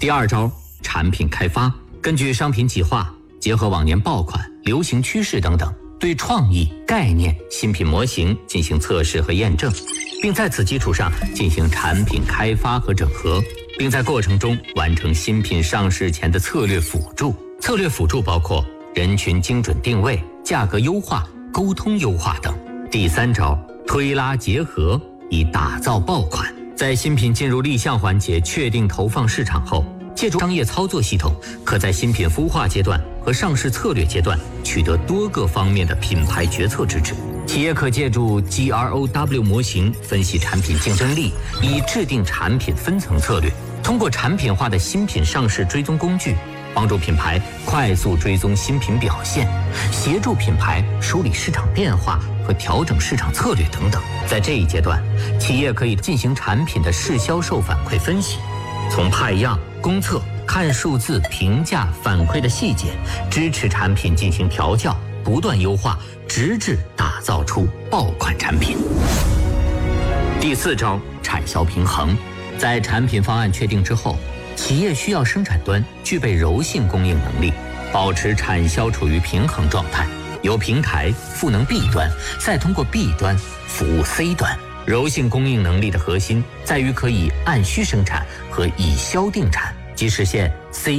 第二招，产品开发，根据商品企划，结合往年爆款、流行趋势等等，对创意、概念、新品模型进行测试和验证，并在此基础上进行产品开发和整合，并在过程中完成新品上市前的策略辅助。策略辅助包括人群精准定位、价格优化、沟通优化等。第三招，推拉结合，以打造爆款。在新品进入立项环节确定投放市场后，借助商业操作系统，可在新品孵化阶段和上市策略阶段取得多个方面的品牌决策支持。企业可借助 GROW 模型分析产品竞争力，以制定产品分层策略。通过产品化的新品上市追踪工具，帮助品牌快速追踪新品表现，协助品牌梳理市场变化和调整市场策略等等。在这一阶段，企业可以进行产品的试销售反馈分析，从派样、公测、看数字、评价、反馈的细节，支持产品进行调教，不断优化，直至打造出爆款产品。第四招，产销平衡。在产品方案确定之后，企业需要生产端具备柔性供应能力，保持产销处于平衡状态，由平台赋能 B 端，再通过 B 端服务 C 端。柔性供应能力的核心在于可以按需生产和以销定产，即实现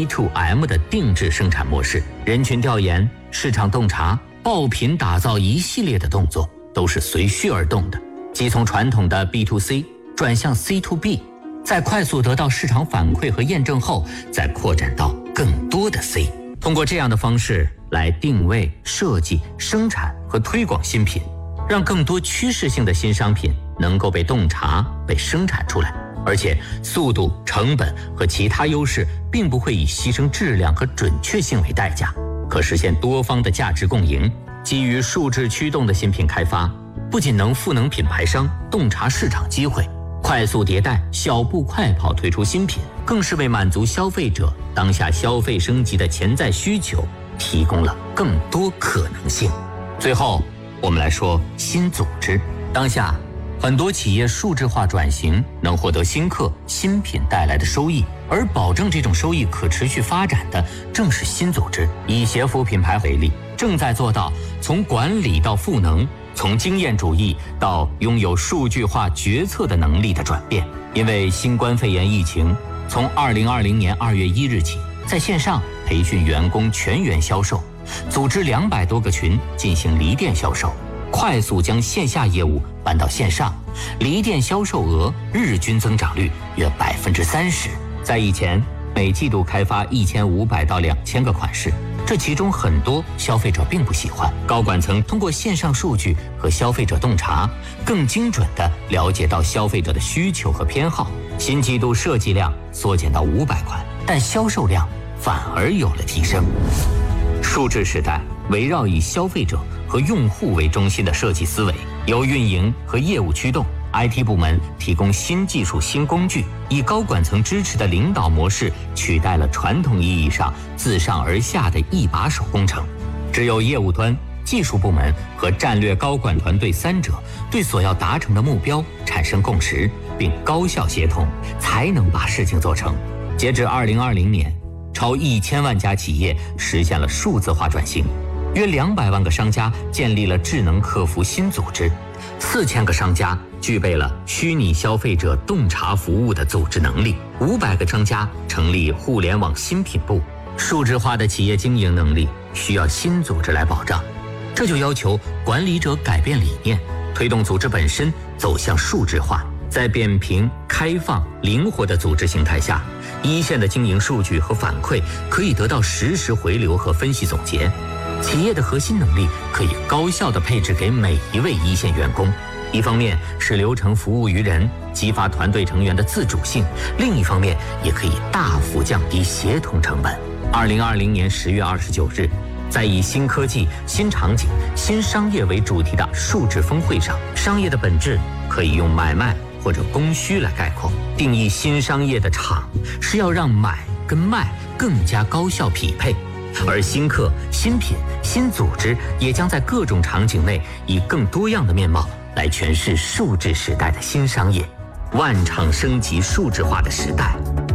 C2M 的定制生产模式。人群调研、市场洞察、爆品打造一系列的动作都是随需而动的，即从传统的 B2C 转向 C2B，在快速得到市场反馈和验证后，再扩展到更多的 C。通过这样的方式来定位、设计、生产和推广新品，让更多趋势性的新商品能够被洞察、被生产出来，而且速度、成本和其他优势并不会以牺牲质量和准确性为代价，可实现多方的价值共赢。基于数字驱动的新品开发，不仅能赋能品牌商洞察市场机会，快速迭代、小步快跑推出新品，更是为满足消费者当下消费升级的潜在需求提供了更多可能性。最后，我们来说新组织。当下，很多企业数字化转型能获得新客、新品带来的收益，而保证这种收益可持续发展的正是新组织。以协福品牌为例，正在做到从管理到赋能，从经验主义到拥有数据化决策的能力的转变。因为新冠肺炎疫情，从2020年2月1日起，在线上培训员工全员销售，组织200多个群进行离店销售，快速将线下业务搬到线上，离店销售额日均增长率约30%。在以前，每季度开发1500到2000个款式，这其中很多消费者并不喜欢。高管层通过线上数据和消费者洞察，更精准地了解到消费者的需求和偏好。新季度设计量缩减到500款，但销售量反而有了提升。数字时代围绕以消费者和用户为中心的设计思维，由运营和业务驱动。IT 部门提供新技术、新工具，以高管层支持的领导模式取代了传统意义上自上而下的一把手工程。只有业务端、技术部门和战略高管团队三者对所要达成的目标产生共识，并高效协同，才能把事情做成。截至2020年，超1000万家企业实现了数字化转型，约200万个商家建立了智能客服新组织，4000个商家具备了虚拟消费者洞察服务的组织能力，500个商家成立互联网新品部。数字化的企业经营能力需要新组织来保障，这就要求管理者改变理念，推动组织本身走向数字化。在扁平、开放、灵活的组织形态下，一线的经营数据和反馈可以得到实时回流和分析总结，企业的核心能力可以高效地配置给每一位一线员工。一方面是流程服务于人，激发团队成员的自主性；另一方面也可以大幅降低协同成本。2020年10月29日，在以新科技、新场景、新商业为主题的数字峰会上，商业的本质可以用买卖或者供需来概括。定义新商业的场是要让买跟卖更加高效匹配，而新客、新品、新组织也将在各种场景内以更多样的面貌来诠释数字时代的新商业。万场升级数字化的时代